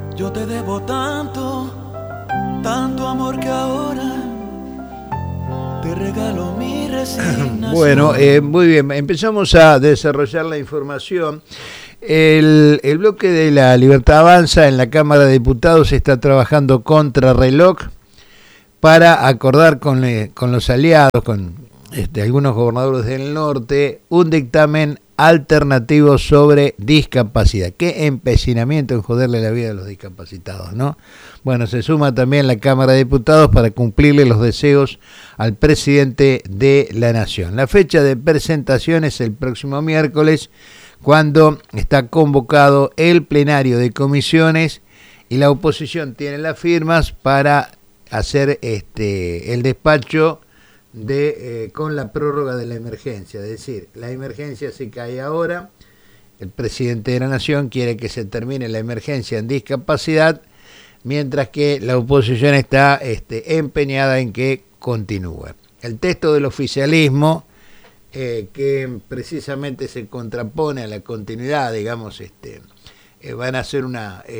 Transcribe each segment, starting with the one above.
Yo te debo tanto, tanto amor que ahora te regalo mi resignación. Bueno, muy bien, empezamos a desarrollar la información. El bloque de La Libertad Avanza en la Cámara de Diputados está trabajando contra reloj para acordar con los aliados, con algunos gobernadores del norte, un dictamen alternativo sobre discapacidad. Qué empecinamiento en joderle la vida a los discapacitados, ¿no? Bueno, se suma también la Cámara de Diputados para cumplirle los deseos al presidente de la Nación. La fecha de presentación es el próximo miércoles, cuando está convocado el plenario de comisiones y la oposición tiene las firmas para hacer el despacho con la prórroga de la emergencia. Es decir, la emergencia se cae ahora, el presidente de la Nación quiere que se termine la emergencia en discapacidad, mientras que la oposición está empeñada en que continúe. El texto del oficialismo, que precisamente se contrapone a la continuidad, digamos, van a hacer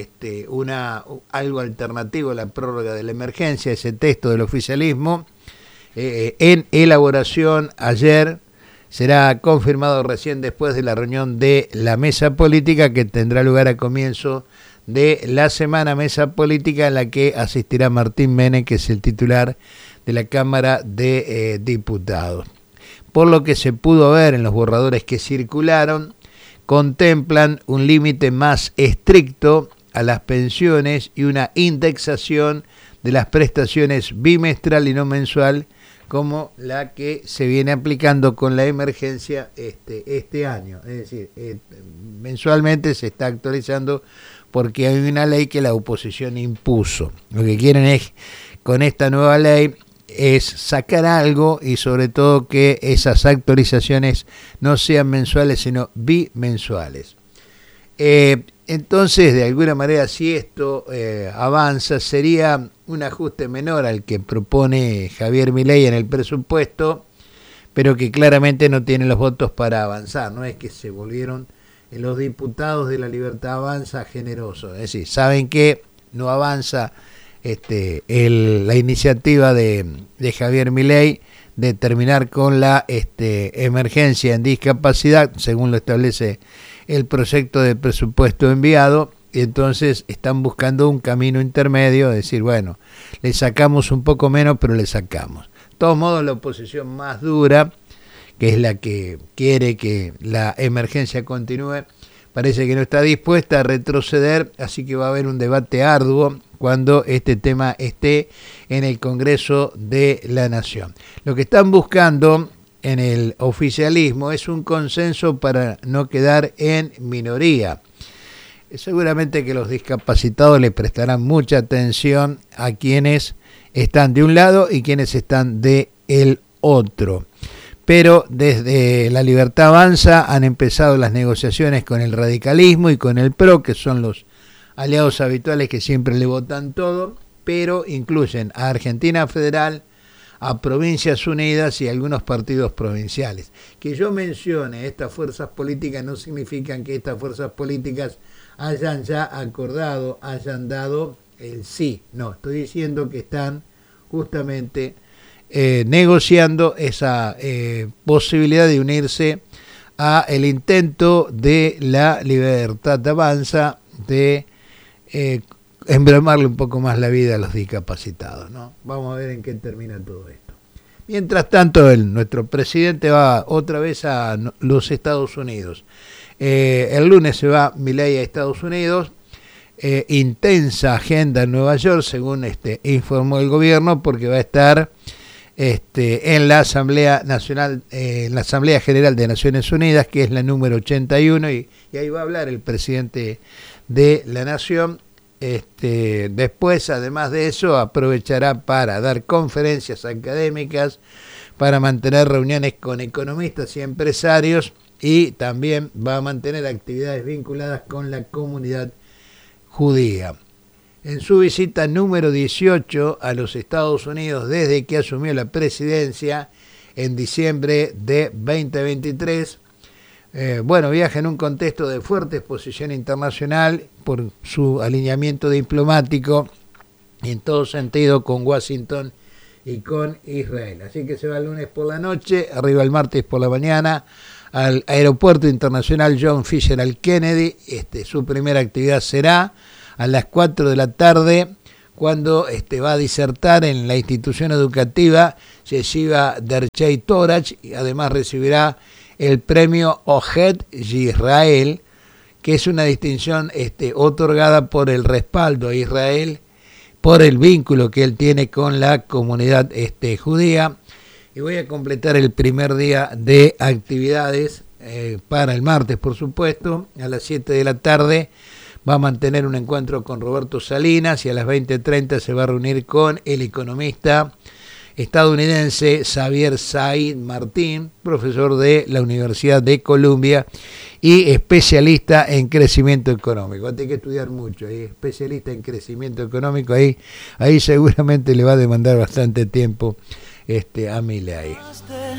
algo alternativo a la prórroga de la emergencia. Ese texto del oficialismo, en elaboración ayer, será confirmado recién después de la reunión de la mesa política, que tendrá lugar a comienzo de la semana, mesa política en la que asistirá Martín Menem, que es el titular de la Cámara de Diputados. Por lo que se pudo ver en los borradores que circularon, contemplan un límite más estricto a las pensiones y una indexación de las prestaciones bimestral y no mensual, como la que se viene aplicando con la emergencia este año. Es decir, mensualmente se está actualizando porque hay una ley que la oposición impuso. Lo que quieren es, con esta nueva ley, es sacar algo y sobre todo que esas actualizaciones no sean mensuales sino bimensuales. Entonces, de alguna manera, si esto avanza, sería un ajuste menor al que propone Javier Milei en el presupuesto, pero que claramente no tiene los votos para avanzar. No es que se volvieron los diputados de La Libertad Avanza generosos, es decir, saben que no avanza la iniciativa de Javier Milei de terminar con la emergencia en discapacidad, según lo establece el proyecto de presupuesto enviado, y entonces están buscando un camino intermedio, es decir, bueno, le sacamos un poco menos, pero le sacamos. De todos modos, la oposición más dura, que es la que quiere que la emergencia continúe, parece que no está dispuesta a retroceder, así que va a haber un debate arduo cuando este tema esté en el Congreso de la Nación. Lo que están buscando en el oficialismo es un consenso para no quedar en minoría. Seguramente que los discapacitados le prestarán mucha atención a quienes están de un lado y quienes están de el otro. Pero desde La Libertad Avanza han empezado las negociaciones con el radicalismo y con el PRO, que son los aliados habituales que siempre le votan todo, pero incluyen a Argentina Federal, a Provincias Unidas y a algunos partidos provinciales. Que yo mencione estas fuerzas políticas no significan que estas fuerzas políticas hayan ya acordado, hayan dado el sí. No, estoy diciendo que están justamente negociando esa posibilidad de unirse a el intento de La Libertad Avanza de embromarle un poco más la vida a los discapacitados, ¿no? Vamos a ver en qué termina todo esto. Mientras tanto, nuestro presidente va otra vez a los Estados Unidos. El lunes se va Milei a Estados Unidos. Intensa agenda en Nueva York, según informó el gobierno, porque va a estar en la Asamblea Nacional, en la Asamblea General de Naciones Unidas, que es la número 81, y ahí va a hablar el presidente de la Nación. Después, además de eso, aprovechará para dar conferencias académicas, para mantener reuniones con economistas y empresarios, y también va a mantener actividades vinculadas con la comunidad judía. En su visita número 18 a los Estados Unidos desde que asumió la presidencia en diciembre de 2023, Bueno, viaja en un contexto de fuerte exposición internacional por su alineamiento diplomático en todo sentido con Washington y con Israel. Así que se va el lunes por la noche, arriba el martes por la mañana al Aeropuerto Internacional John F. Kennedy. Su primera actividad será a las 4 de la tarde, cuando va a disertar en la institución educativa Yeshiva Derchei Torach, y además recibirá el premio Ohed Yisrael, que es una distinción otorgada por el respaldo a Israel, por el vínculo que él tiene con la comunidad judía. Y voy a completar el primer día de actividades para el martes, por supuesto, a las 7 de la tarde. Va a mantener un encuentro con Roberto Salinas y a las 20:30 se va a reunir con el economista estadounidense Xavier Said Martín, profesor de la Universidad de Columbia y especialista en crecimiento económico. Va a tener que estudiar mucho, especialista en crecimiento económico, ahí seguramente le va a demandar bastante tiempo a Milei.